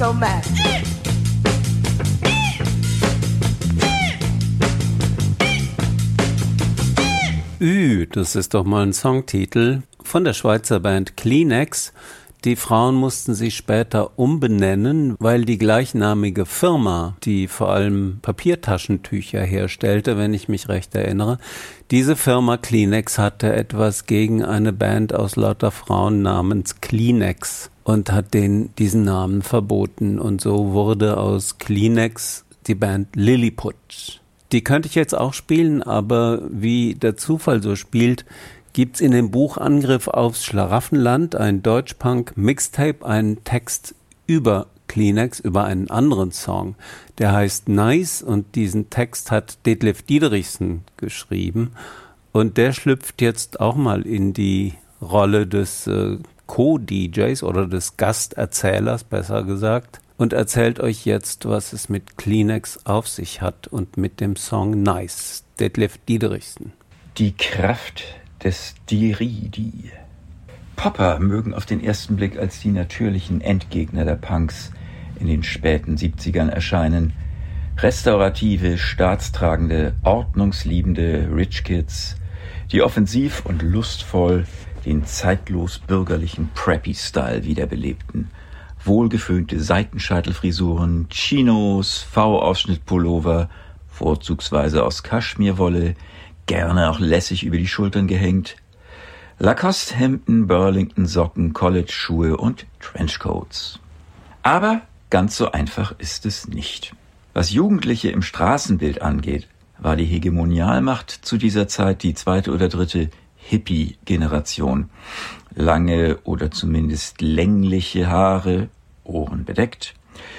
so mad. Das ist doch mal ein Songtitel von der Schweizer Band Kleenex. Die Frauen mussten sich später umbenennen, weil die gleichnamige Firma, die vor allem Papiertaschentücher herstellte, wenn ich mich recht erinnere, diese Firma Kleenex hatte etwas gegen eine Band aus lauter Frauen namens Kleenex und hat denen diesen Namen verboten. Und so wurde aus Kleenex die Band Lilliput. Die könnte ich jetzt auch spielen, aber wie der Zufall so spielt, gibt's in dem Buch Angriff aufs Schlaraffenland, ein Deutschpunk-Mixtape, einen Text über Kleenex, über einen anderen Song, der heißt Nice, und diesen Text hat Detlef Diederichsen geschrieben, und der schlüpft jetzt auch mal in die Rolle des Co-DJs oder des Gasterzählers, besser gesagt, und erzählt euch jetzt, was es mit Kleenex auf sich hat und mit dem Song Nice. Detlef Diederichsen. Die Kraft des Diridi. Popper mögen auf den ersten Blick als die natürlichen Endgegner der Punks in den späten 70ern erscheinen. Restaurative, staatstragende, ordnungsliebende Rich Kids, die offensiv und lustvoll den zeitlos bürgerlichen Preppy-Style wiederbelebten. Wohlgeföhnte Seitenscheitelfrisuren, Chinos, V-Ausschnitt-Pullover, vorzugsweise aus Kaschmirwolle, gerne auch lässig über die Schultern gehängt, Lacoste-Hemden, Burlington-Socken, College-Schuhe und Trenchcoats. Aber ganz so einfach ist es nicht. Was Jugendliche im Straßenbild angeht, war die Hegemonialmacht zu dieser Zeit die zweite oder dritte Hippie-Generation. Lange oder zumindest längliche Haare, Ohren bedeckt,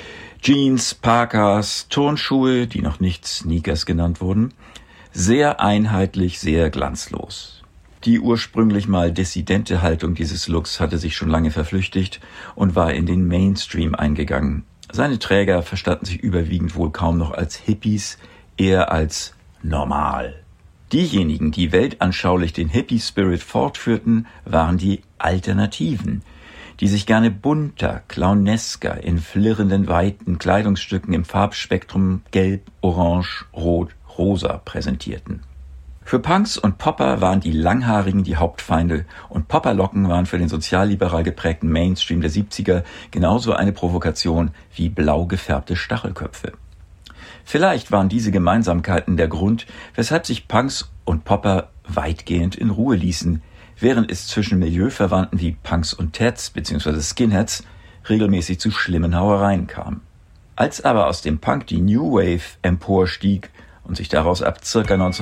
Jeans, Parkas, Turnschuhe, die noch nicht Sneakers genannt wurden, sehr einheitlich, sehr glanzlos. Die ursprünglich mal dissidente Haltung dieses Looks hatte sich schon lange verflüchtigt und war in den Mainstream eingegangen. Seine Träger verstanden sich überwiegend wohl kaum noch als Hippies, eher als normal. Diejenigen, die weltanschaulich den Hippie-Spirit fortführten, waren die Alternativen, die sich gerne bunter, clownesker, in flirrenden, weiten Kleidungsstücken im Farbspektrum Gelb, Orange, Rot, Rosa präsentierten. Für Punks und Popper waren die Langhaarigen die Hauptfeinde, und Popperlocken waren für den sozialliberal geprägten Mainstream der 70er genauso eine Provokation wie blau gefärbte Stachelköpfe. Vielleicht waren diese Gemeinsamkeiten der Grund, weshalb sich Punks und Popper weitgehend in Ruhe ließen, während es zwischen Milieuverwandten wie Punks und Tats bzw. Skinheads regelmäßig zu schlimmen Hauereien kam. Als aber aus dem Punk die New Wave emporstieg und sich daraus ab ca.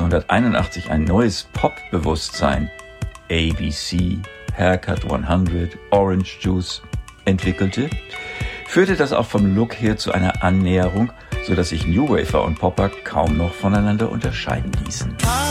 1981 ein neues Pop-Bewusstsein, ABC, Haircut 100, Orange Juice, entwickelte, führte das auch vom Look her zu einer Annäherung, sodass sich New Wafer und Popper kaum noch voneinander unterscheiden ließen.